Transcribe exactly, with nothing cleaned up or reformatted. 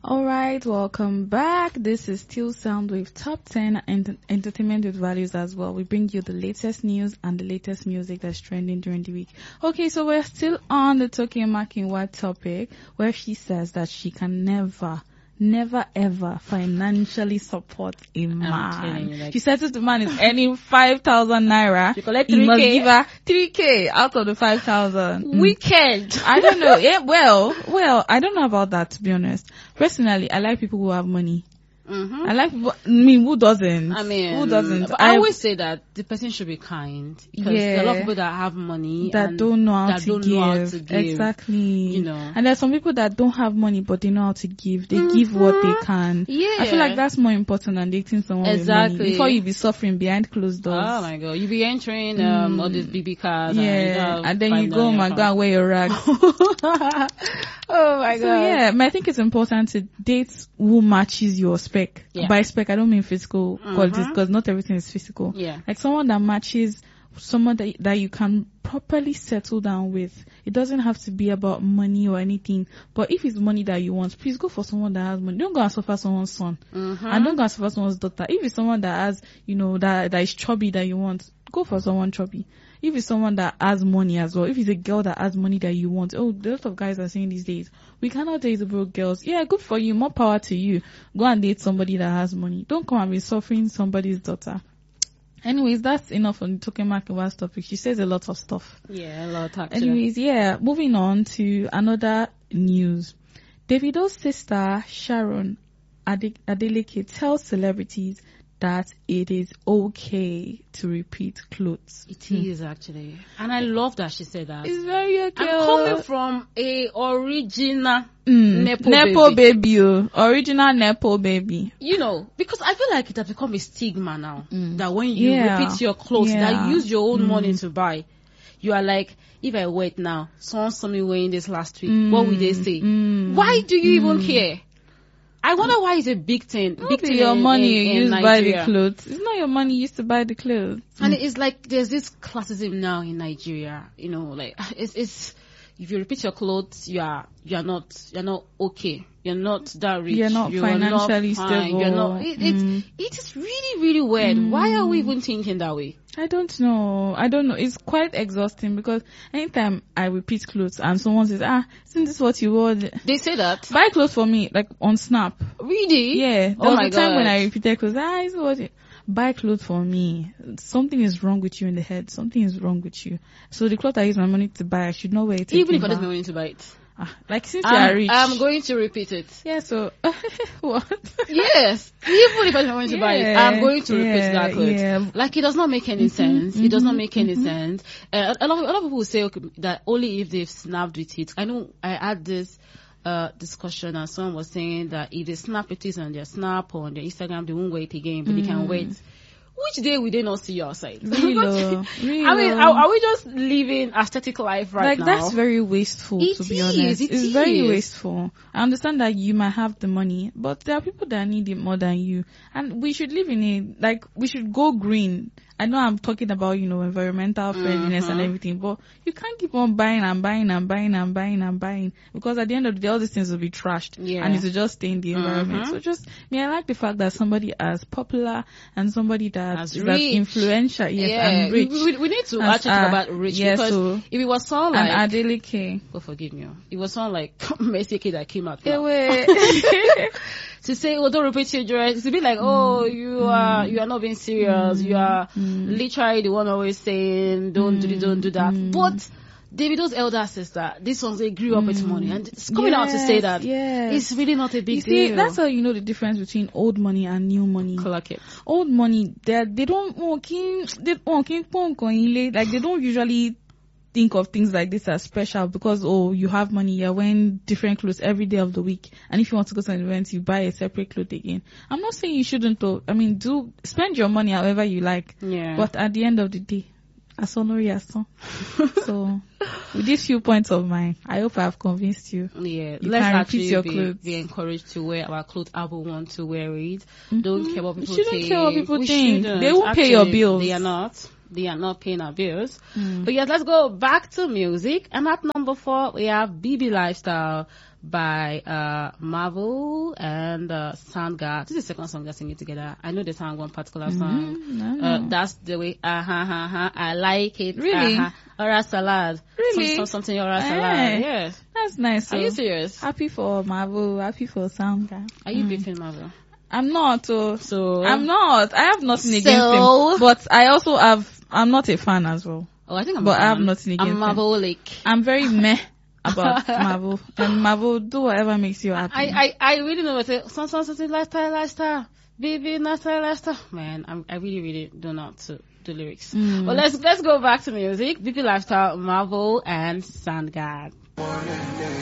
All right, welcome back. This is still Soundwave Top ten and Entertainment with Values as well. We bring you the latest news and the latest music that's trending during the week. Okay, so we're still on the Toke Makinwa topic where she says that she can never Never ever financially support a man. You, like, she says if the man is earning five thousand naira, you collect three K. He must give her three K out of the five thousand. Wicked. Mm. I don't know. Yeah, well, well, I don't know about that, to be honest. Personally, I like people who have money. Mm-hmm. I like people, I mean, who doesn't? I mean, who doesn't? I, I always say that the person should be kind. Because yeah, there are a lot of people that have money that and don't know how that to don't give. know how to give. Exactly. You know. And there's some people that don't have money but they know how to give. They mm-hmm. give what they can. Yeah. I feel like that's more important than dating someone exactly. with money. Before you be suffering behind closed doors. Oh my god. You be entering um mm. all these B B cars. Yeah. And, and then you go home and go and wear your rags. Oh my god. So yeah, I think it's important to date who matches your spec. Yeah. By spec, I don't mean physical mm-hmm. qualities because not everything is physical. Yeah. Like someone that matches someone that that you can properly settle down with. It doesn't have to be about money or anything. But if it's money that you want, please go for someone that has money. Don't go and suffer someone's son. Mm-hmm. And don't go and suffer someone's daughter. If it's someone that has, you know, that that is chubby that you want, go for someone chubby. If it's someone that has money as well, if it's a girl that has money that you want, oh, a lot of guys are saying these days, we cannot date the broke girls. Yeah, good for you. More power to you. Go and date somebody that has money. Don't come and be suffering somebody's daughter. Anyways, that's enough on Toke Makinwa's topic. She says a lot of stuff. Yeah, a lot actually. Anyways, yeah, moving on to another news. Davido's sister, Sharon Ade- Adeleke, tells celebrities that it is okay to repeat clothes. It hmm. is actually. And I love that she said that. It's very okay. I'm coming from a original mm. Nepo, Nepo baby. baby. Oh. Original Nepo baby. You know, because I feel like it has become a stigma now. Mm. That when you yeah. repeat your clothes, yeah. that you use your own mm. money to buy, you are like, if I wait now, someone saw me wearing this last week, mm. what would they say? Mm. Why do you even care? I wonder why it's a big thing. Not big thing your in, money in, you in use to Nigeria. buy the clothes. It's not your money you used to buy the clothes. And mm. it's like there's this classism now in Nigeria. You know, like it's it's if you repeat your clothes, you are you are not you're not okay. You're not that rich. You're not you financially not stable. You're not. It, mm. it, it is really really weird. Mm. Why are we even thinking that way? I don't know. I don't know. It's quite exhausting because anytime I repeat clothes and someone says, ah, isn't this what you wore? They say that. Buy clothes for me, like on Snap. Really? Yeah. There oh was my a time God. when I repeated clothes, ah, isn't what you... Buy clothes for me. Something is wrong with you in the head. Something is wrong with you. So the clothes I use my money to buy, I should not wear it. Even if I don't have money to buy it. Ah, like since I'm, you are rich. I'm going to repeat it. Yeah, so what? Yes. Even if I don't have money to yeah, buy it, I'm going to repeat yeah, that clothes. Yeah. Like it does not make any mm-hmm, sense. Mm-hmm, it does not make any mm-hmm. sense. Uh, a lot of a lot of people will say okay, that only if they've snapped with it. I know I had this uh discussion and someone was saying that if they snap with it on their Snap or on their Instagram, they won't wear it again, but mm. they can wear it. Which day will they not see you outside? Really low, really I mean, are, are we just living aesthetic life right like, now? Like, that's very wasteful, it to be is, honest. It it's is. very wasteful. I understand that you might have the money, but there are people that need it more than you. And we should live in a, like, we should go green. I know I'm talking about, you know, environmental friendliness mm-hmm. and everything, but you can't keep on buying and buying and buying and buying and buying because at the end of the day, all these things will be trashed yeah. and it will just stay in the environment. Mm-hmm. So just, I mean, I like the fact that somebody as popular and somebody that as is rich. influential, yes, yeah. and rich. We, we, we need to as, actually uh, talk about rich yeah, because so, if it was someone like and Adeleke, oh forgive me, it was someone like Messi kid that came out now. to say, oh, don't repeat your dress. It's a bit like, oh, you mm. are you are not being serious. Mm. You are mm. literally the one always saying, don't mm. do this, don't do that. Mm. But Davido's elder sister, this one, they grew up mm. with money, and it's coming yes, out to say that yes. it's really not a big you see, deal. That's how you know the difference between old money and new money. Clock it. Old money, they they don't they like they don't usually think of things like this as special because, oh, you have money, you're wearing different clothes every day of the week, and if you want to go to an event, you buy a separate clothes again. I'm not saying you shouldn't, though. I mean, do spend your money however you like. Yeah. But at the end of the day, asonori ason. So, with these few points of mine, I hope I've convinced you. Yeah, you let's can actually your be, clothes. be encouraged to wear our clothes. I will want to wear it. Mm-hmm. Don't care what people you shouldn't think. care what people we think. Shouldn't. They won't actually, pay your bills. They are not. they are not paying our bills. Mm. But yes, let's go back to music. And at number four, we have B B Lifestyle by uh Marvel and uh Soundgarden. This is the second song they're singing together. I know they sang one particular song. Mm, no, Uh, no. that's the way. Uh huh, uh huh. I like it. Really? Uh-huh. Ora salad. Really? Some, some, something ora Eh. salad. Yes. That's nice. Are you So serious? happy for Marvel, happy for Soundgarden. Are you Mm. beefing Marvel? I'm not. Oh. So I'm not. I have nothing So- against him. But I also have. I'm not a fan as well. Oh, I think I'm. But a I have fan. nothing I'm against him. Marvelic. I'm very meh about Marvel. And Marvel, do whatever makes you happy. I, I, I really know what it. Some, some, something lifestyle, lifestyle, baby, lifestyle, lifestyle. Man, I'm, I really, really don't know how to do lyrics. Mm. But let's let's go back to music. B B Lifestyle, Marvel, and Soundgarden.